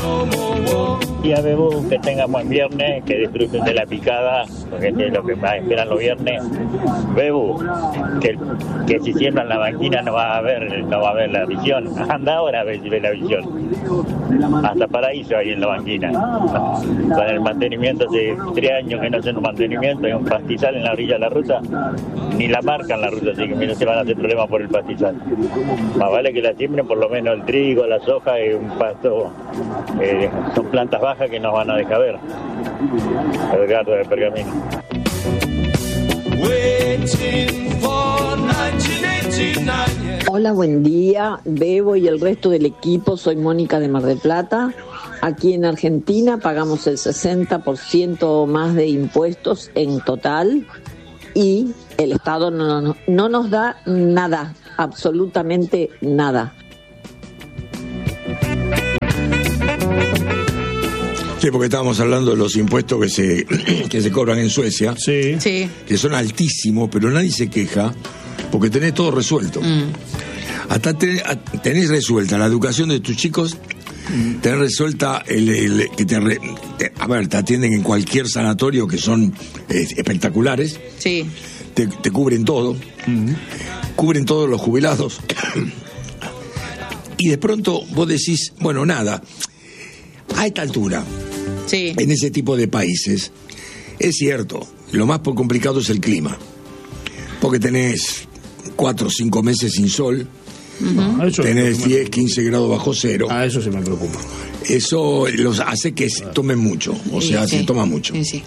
Y a Bebu, que tengan buen viernes, que disfruten de la picada, porque es lo que más esperan los viernes. Bebu, que si siembran la banquina no va a haber la visión. Anda ahora a ver si ve la visión. Hasta paraíso hay en la banquina. Con el mantenimiento, hace 3 años que no hacen un mantenimiento, hay un pastizal en la orilla de la ruta, ni la marcan la ruta, así que no se van a hacer problemas por el pastizal. Más vale que la siembren por lo menos el trigo, la soja y un pasto, son plantas bajas que nos van a dejar ver. Edgardo de Pergamino. Hola, buen día, Bebo y el resto del equipo. Soy Mónica de Mar del Plata. Aquí en Argentina pagamos el 60% más de impuestos en total y el Estado no nos da nada, absolutamente nada. Sí, porque estábamos hablando de los impuestos que se cobran en Suecia, sí, que son altísimos, pero nadie se queja porque tenés todo resuelto. Hasta tenés resuelta la educación de tus chicos, tenés resuelta que te atienden en cualquier sanatorio, que son espectaculares. Sí. Te cubren todo, cubren todos los jubilados. Y de pronto vos decís, bueno, nada, a esta altura, sí, en ese tipo de países, es cierto, lo más complicado es el clima, porque tenés 4 o 5 meses sin sol, tenés 10, 15 grados bajo cero. Eso sí me preocupa. Eso los hace que se tomen mucho, o sea, se toma mucho. Sí.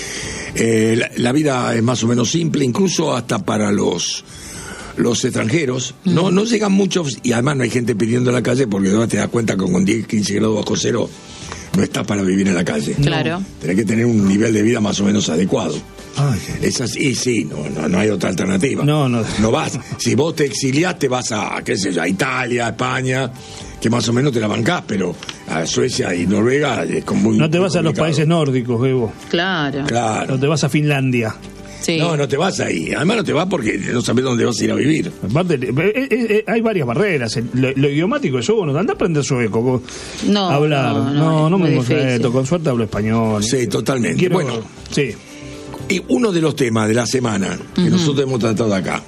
La vida es más o menos simple, incluso hasta para los extranjeros. No llegan muchos, y además no hay gente pidiendo en la calle, porque te das cuenta que con 10, 15 grados bajo cero no estás para vivir en la calle. Claro. Tenés que tener un nivel de vida más o menos adecuado. Es así, sí, no hay otra alternativa. No vas. Si vos te exiliás, te vas a, qué sé yo, a Italia, a España, que más o menos te la bancás, pero a Suecia y Noruega es como muy. No te vas a los países nórdicos, Bebo. Claro. No te vas a Finlandia. Sí. No te vas ahí. Además no te vas porque no sabes dónde vas a ir a vivir. Aparte, hay varias barreras. Lo idiomático, yo no anda a aprender sueco. Hablar. No me confieso. Con suerte hablo español. Sí, totalmente. Bueno, sí. Y uno de los temas de la semana que nosotros hemos tratado acá,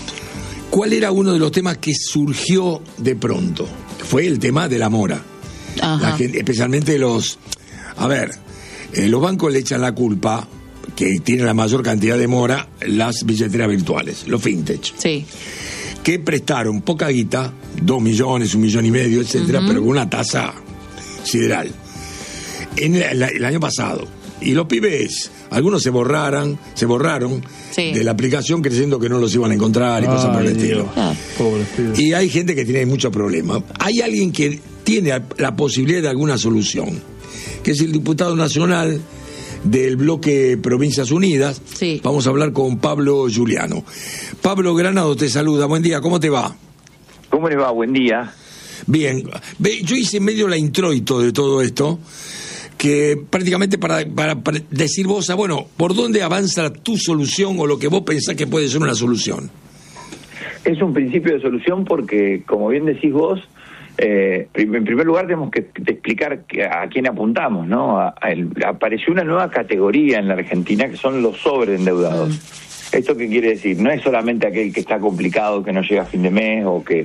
¿cuál era uno de los temas que surgió de pronto? Fue el tema de la mora. La gente, especialmente los bancos le echan la culpa, que tienen la mayor cantidad de mora, las billeteras virtuales, los fintech. Sí. Que prestaron poca guita, 2 millones, 1,5 millones, etcétera, pero con una tasa sideral. En el año pasado. Y los pibes, algunos se borraron de la aplicación creyendo que no los iban a encontrar y cosas por el estilo. Y hay gente que tiene muchos problemas. Hay alguien que tiene la posibilidad de alguna solución, que es el diputado nacional del bloque Provincias Unidas. Sí. Vamos a hablar con Pablo Giuliano. Pablo Granado te saluda, buen día, ¿cómo te va? ¿Cómo les va? Buen día. Bien, yo hice medio la introito de todo esto, que prácticamente para decir vos, ¿por dónde avanza tu solución o lo que vos pensás que puede ser una solución? Es un principio de solución porque, como bien decís vos, en primer lugar tenemos que explicar a quién apuntamos, ¿no? Apareció una nueva categoría en la Argentina que son los sobreendeudados. ¿Esto qué quiere decir? No es solamente aquel que está complicado, que no llega a fin de mes,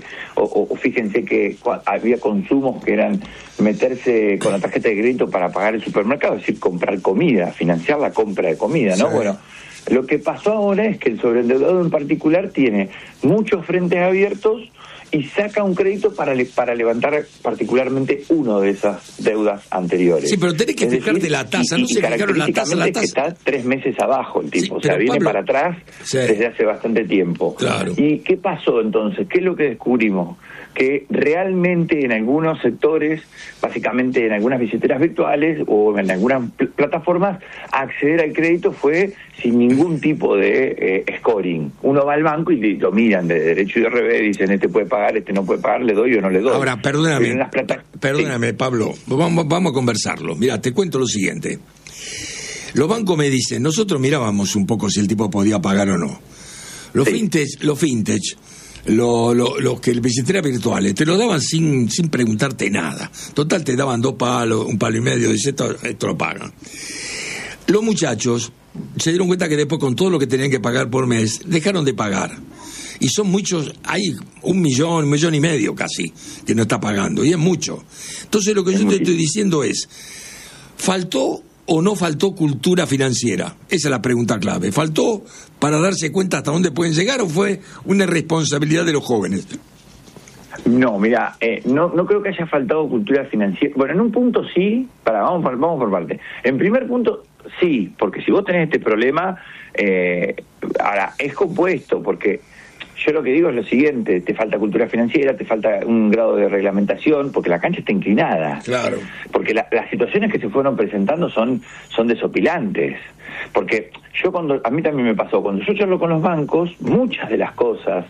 o fíjense que había consumos que eran meterse con la tarjeta de crédito para pagar el supermercado, es decir, comprar comida, financiar la compra de comida, ¿no? Sí. Bueno, lo que pasó ahora es que el sobreendeudado en particular tiene muchos frentes abiertos y saca un crédito para levantar particularmente uno de esas deudas anteriores. Sí, pero tenés que fijarte la tasa, no se fijaron la tasa. Que está 3 meses abajo el tipo, sí, viene Pablo, para atrás desde hace bastante tiempo. Claro. ¿Y qué pasó entonces? ¿Qué es lo que descubrimos? Que realmente en algunos sectores, básicamente en algunas billeteras virtuales o en algunas plataformas, acceder al crédito fue sin ningún tipo de scoring. Uno va al banco y lo miran de derecho y de revés, dicen, este puede pagar, este no puede pagar, le doy o no le doy. Ahora, perdóname, sí. Pablo, vamos a conversarlo. Mira, te cuento lo siguiente. Los bancos me dicen, nosotros mirábamos un poco si el tipo podía pagar o no. Los fintech los que billeteras virtuales te lo daban sin preguntarte nada. Total, te daban 2 palos, 1 palo y medio, dice esto lo pagan. Los muchachos se dieron cuenta que después, con todo lo que tenían que pagar por mes, dejaron de pagar. Y son muchos, hay 1 millón, 1,5 millones casi, que no está pagando, y es mucho. Entonces lo que yo te estoy diciendo es, ¿faltó o no faltó cultura financiera? Esa es la pregunta clave. ¿Faltó para darse cuenta hasta dónde pueden llegar o fue una responsabilidad de los jóvenes? No, mira, no creo que haya faltado cultura financiera. Bueno, en un punto sí, vamos por parte. En primer punto, sí, porque si vos tenés este problema, ahora, es compuesto, porque yo lo que digo es lo siguiente: te falta cultura financiera, te falta un grado de reglamentación, porque la cancha está inclinada. Claro. Porque las situaciones que se fueron presentando son desopilantes. Porque a mí también me pasó, cuando yo charlo con los bancos, muchas de las cosas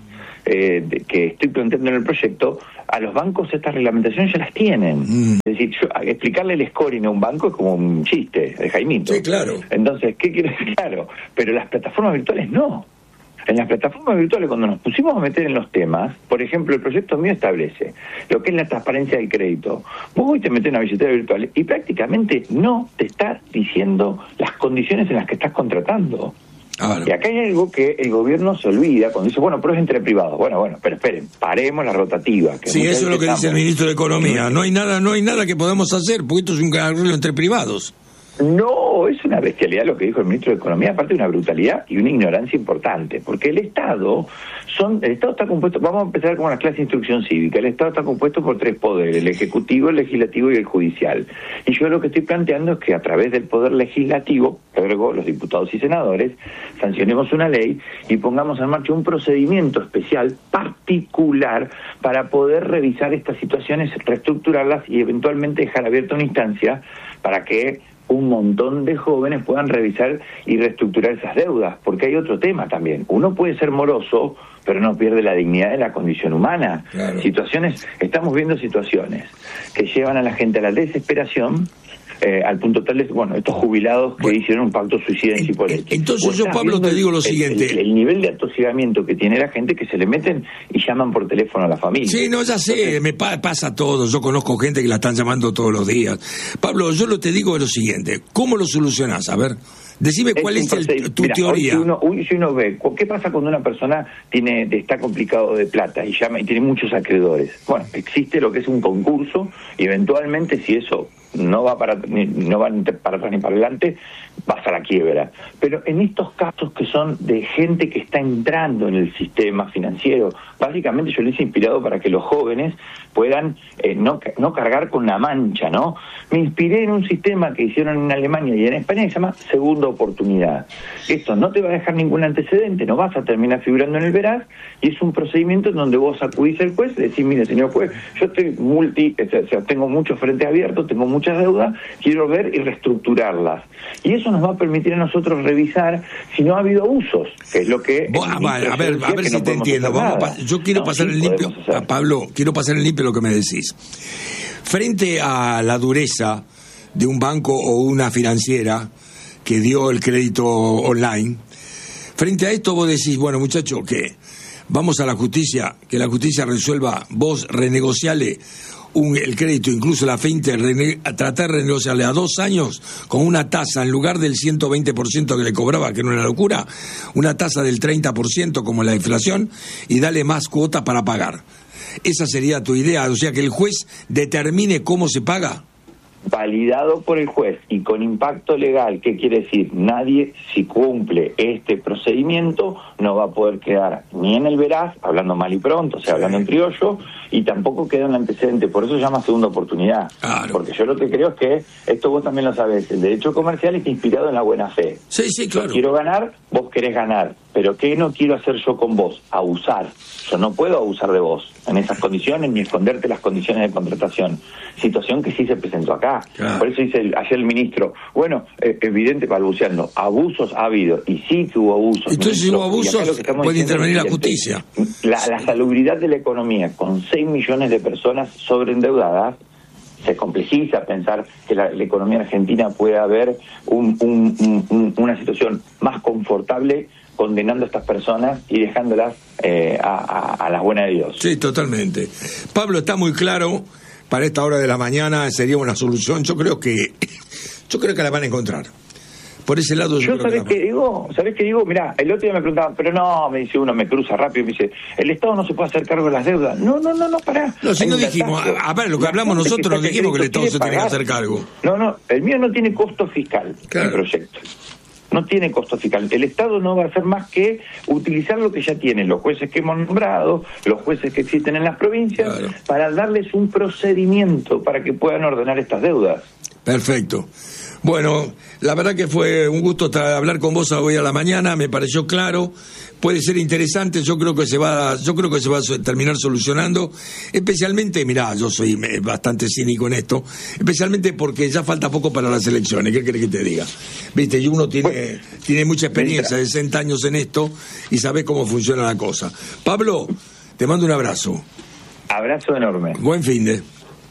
que estoy planteando en el proyecto, a los bancos estas reglamentaciones ya las tienen. Es decir, explicarle el scoring a un banco es como un chiste de Jaimito. Sí, claro. Entonces, ¿qué quiere decir? Claro, pero las plataformas virtuales no. En las plataformas virtuales, cuando nos pusimos a meter en los temas, por ejemplo, el proyecto mío establece lo que es la transparencia del crédito. Vos hoy te metés en una billetera virtual y prácticamente no te está diciendo las condiciones en las que estás contratando. Y acá hay algo que el gobierno se olvida cuando dice, bueno, pero es entre privados. Bueno, pero esperen, paremos la rotativa. Que sí, eso es lo que dice el ministro de Economía. No hay nada que podamos hacer, porque esto es un arreglo entre privados. No, es una bestialidad lo que dijo el ministro de Economía, aparte de una brutalidad y una ignorancia importante, porque el Estado está compuesto, vamos a empezar con una clase de instrucción cívica, el Estado está compuesto por 3 poderes, el Ejecutivo, el Legislativo y el Judicial. Y yo lo que estoy planteando es que a través del Poder Legislativo, ergo los diputados y senadores, sancionemos una ley y pongamos en marcha un procedimiento especial, particular, para poder revisar estas situaciones, reestructurarlas y eventualmente dejar abierta una instancia para que un montón de jóvenes puedan revisar y reestructurar esas deudas, porque hay otro tema también. Uno puede ser moroso, pero no pierde la dignidad de la condición humana. Claro. Estamos viendo situaciones que llevan a la gente a la desesperación, al punto tal de, estos jubilados que hicieron un pacto suicida en Cipolletti. Entonces yo, Pablo, te digo lo siguiente. El nivel de atosigamiento que tiene la gente, que se le meten y llaman por teléfono a la familia. Sí, no, ya sé, me pasa todo. Yo conozco gente que la están llamando todos los días. Pablo, yo te digo lo siguiente. ¿Cómo lo solucionás? A ver, decime cuál es tu teoría. Si uno ve, ¿qué pasa cuando una persona está complicado de plata y llama y tiene muchos acreedores? Bueno, existe lo que es un concurso y eventualmente, si eso no va para atrás ni para adelante, vas a la quiebra. Pero en estos casos que son de gente que está entrando en el sistema financiero, básicamente yo les he inspirado para que los jóvenes puedan no cargar con la mancha, ¿no? Me inspiré en un sistema que hicieron en Alemania y en España que se llama segunda oportunidad. Esto no te va a dejar ningún antecedente, no vas a terminar figurando en el veraz, y es un procedimiento en donde vos acudís al juez y decís, mire, señor juez, yo estoy tengo muchos frentes abiertos, tengo muchas deudas, quiero ver y reestructurarlas. Y eso nos va a permitir a nosotros revisar si no ha habido abusos, que es lo que... a ver si te entiendo. Yo quiero pasar el limpio, Pablo, quiero pasar el limpio lo que me decís. Frente a la dureza de un banco o una financiera que dio el crédito online, frente a esto vos decís, bueno, muchacho, ¿qué? Vamos a la justicia, que la justicia resuelva, vos renegociale el crédito, incluso la FEINTE, tratar de renegociarle a 2 años con una tasa, en lugar del 120% que le cobraba, que era una locura, una tasa del 30% como la inflación, y dale más cuota para pagar. Esa sería tu idea, o sea, que el juez determine cómo se paga. Validado por el juez y con impacto legal. ¿Qué quiere decir? Nadie, si cumple este procedimiento, no va a poder quedar ni en el veraz, hablando mal y pronto, o sea, hablando en criollo, y tampoco queda en el antecedente. Por eso se llama segunda oportunidad. Claro. Porque yo lo que creo es que, esto vos también lo sabés, el derecho comercial está inspirado en la buena fe. Sí, claro. Yo quiero ganar, vos querés ganar, pero ¿qué no quiero hacer yo con vos? Abusar. Yo no puedo abusar de vos en esas condiciones, ni esconderte las condiciones de contratación. Situación que sí se presentó acá. Claro. Por eso dice ayer el ministro, evidente, balbuceando, abusos ha habido, y sí que hubo abusos. Entonces, si hubo abusos, puede intervenir la justicia. La salubridad de la economía, con 6 millones de personas sobreendeudadas, se complejiza pensar que la economía argentina puede haber una situación más confortable condenando a estas personas y dejándolas a la buena de Dios. Sí, totalmente. Pablo, está muy claro, para esta hora de la mañana sería una solución. Yo creo que la van a encontrar. Por ese lado yo creo ¿Sabés qué digo? Mirá, el otro día me preguntaban, pero no, me dice uno, me cruza rápido, me dice, el Estado no se puede hacer cargo de las deudas. No, pará. No, si no dijimos, a ver, lo que hablamos nosotros, no dijimos que el Estado se tiene que hacer cargo. No, el mío no tiene costo fiscal, claro. El proyecto. No tiene costo fiscal. El Estado no va a hacer más que utilizar lo que ya tiene, los jueces que hemos nombrado, los jueces que existen en las provincias, claro, para darles un procedimiento para que puedan ordenar estas deudas. Perfecto. Bueno, la verdad que fue un gusto hablar con vos hoy a la mañana, me pareció claro, puede ser interesante, yo creo que se va a terminar solucionando, especialmente, mirá, yo soy bastante cínico en esto, especialmente porque ya falta poco para las elecciones, ¿qué querés que te diga? Viste, y uno tiene mucha experiencia, 60 años en esto, y sabe cómo funciona la cosa. Pablo, te mando un abrazo. Abrazo enorme. Buen fin de...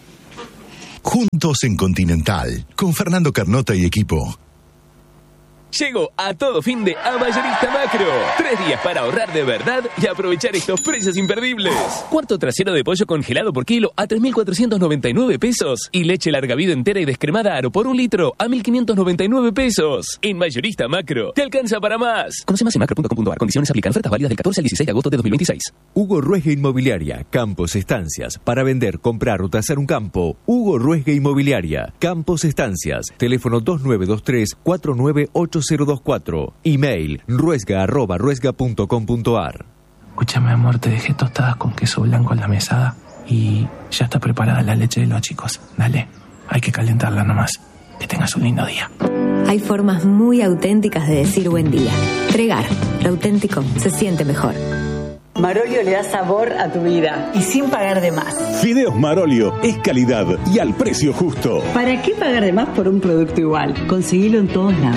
Juntos en Continental, con Fernando Carnota y equipo. Llegó a todo fin de a Mayorista Macro. 3 días para ahorrar de verdad y aprovechar estos precios imperdibles. Cuarto trasero de pollo congelado por kilo a 3.499 pesos. Y leche larga vida entera y descremada Aro por 1 litro a 1.599 pesos. En Mayorista Macro, te alcanza para más. Conoce más en macro.com.ar. Condiciones aplican. Ofertas válidas del 14 al 16 de agosto de 2026. Hugo Ruesga Inmobiliaria. Campos Estancias. Para vender, comprar o tasar un campo. Hugo Ruesga Inmobiliaria. Campos Estancias. Teléfono 2923-49824. Email ruesga@ruesga.com.ar. Escúchame, amor, te dejé tostadas con queso blanco en la mesada y ya está preparada la leche de los chicos. Dale, hay que calentarla nomás. Que tengas un lindo día. Hay formas muy auténticas de decir buen día. Tregar, lo auténtico se siente mejor. Marolio le da sabor a tu vida y sin pagar de más. Fideos Marolio es calidad y al precio justo. ¿Para qué pagar de más por un producto igual? Conseguilo en todos lados.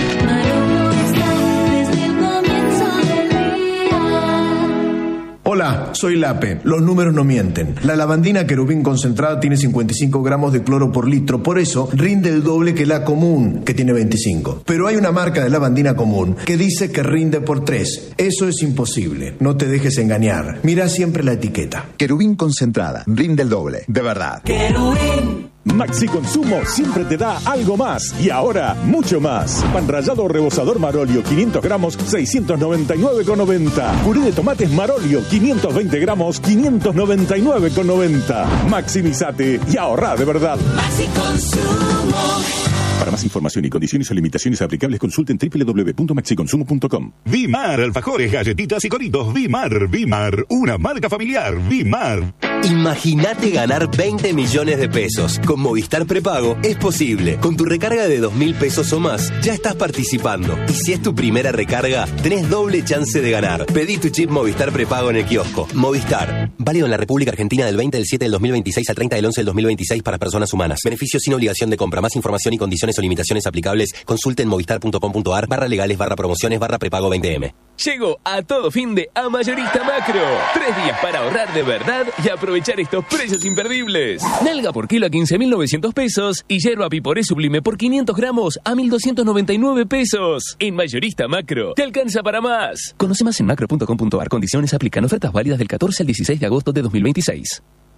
Hola, soy Lape. Los números no mienten. La lavandina Querubín concentrada tiene 55 gramos de cloro por litro, por eso rinde el doble que la común, que tiene 25. Pero hay una marca de lavandina común que dice que rinde por 3. Eso es imposible. No te dejes engañar. Mira siempre la etiqueta. Querubín concentrada, rinde el doble, de verdad. Querubín. Maxi Consumo siempre te da algo más y ahora mucho más. Pan rallado rebozador Marolio 500 gramos 699,90. Puré de tomates Marolio 520 gramos 599,90. Maximizate y ahorrá de verdad. Maxi Consumo. Para más información y condiciones o limitaciones aplicables consulten www.maxiconsumo.com. Vimar, alfajores, galletitas y coritos. Vimar, una marca familiar. Vimar. Imagínate ganar 20 millones de pesos. Con Movistar Prepago es posible. Con tu recarga de 2.000 pesos o más, ya estás participando. Y si es tu primera recarga, tenés doble chance de ganar. Pedí tu chip Movistar Prepago en el kiosco. Movistar. Válido en la República Argentina del 20 del 7 del 2026 al 30 del 11 del 2026 para personas humanas. Beneficios sin obligación de compra. Más información y condiciones o limitaciones aplicables, consulten movistar.com.ar/legales/promociones/prepago 20M. Llegó a todo fin de a Mayorista Macro. 3 días para ahorrar de verdad y aprovechar estos precios imperdibles. Nalga por kilo a 15.900 pesos y yerba piporé sublime por 500 gramos a 1.299 pesos. En Mayorista Macro, te alcanza para más. Conoce más en macro.com.ar. Condiciones aplican. Ofertas válidas del 14 al 16 de agosto de 2026.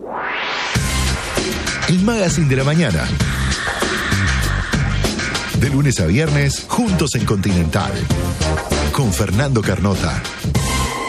El Magazine de la Mañana. De lunes a viernes, juntos en Continental. Con Fernando Carnota.